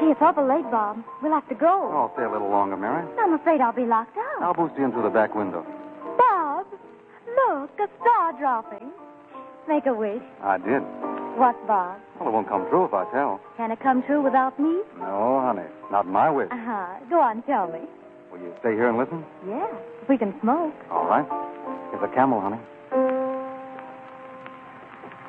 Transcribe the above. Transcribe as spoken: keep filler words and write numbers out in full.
Hey, it's awful late, Bob. We'll have to go. Oh, stay a little longer, Mary. I'm afraid I'll be locked out. I'll boost you in through the back window. Bob, look, a star dropping. Make a wish. I did. What, Bob? Well, it won't come true if I tell. Can it come true without me? No, honey. Not my wish. Uh-huh. Go on, tell me. Will you stay here and listen? Yeah, if we can smoke. All right. Here's a camel, honey.